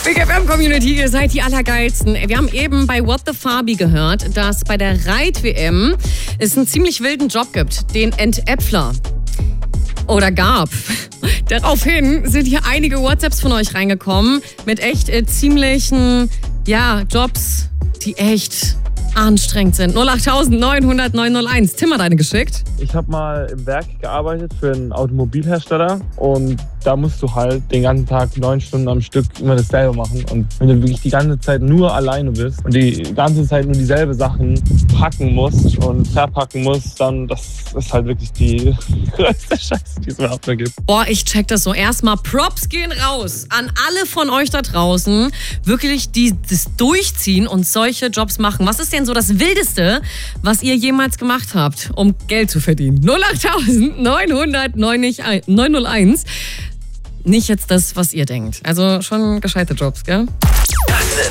Big FM Community, ihr seid die Allergeilsten. Wir haben eben bei What the Fabi gehört, dass bei der Reit-WM es einen ziemlich wilden Job gibt, den Entäpfler. Oder gab. Daraufhin sind hier einige WhatsApps von euch reingekommen mit echt ziemlichen Jobs, die echt anstrengend sind. 08000 900 901. Tim hat eine geschickt. Ich habe mal im Werk gearbeitet für einen Automobilhersteller und da musst du halt den ganzen Tag 9 Stunden am Stück immer dasselbe machen. Und wenn du wirklich die ganze Zeit nur alleine bist und die ganze Zeit nur dieselbe Sachen packen musst und verpacken musst, dann das ist halt wirklich die größte Scheiße, die es überhaupt noch gibt. Boah, ich check das so. Erstmal Props gehen raus an alle von euch da draußen, wirklich die das durchziehen und solche Jobs machen. Was ist denn so das Wildeste, was ihr jemals gemacht habt, um Geld zu verdienen? 08000 900 901. Nicht jetzt das, was ihr denkt. Also schon gescheite Jobs, gell? Das sind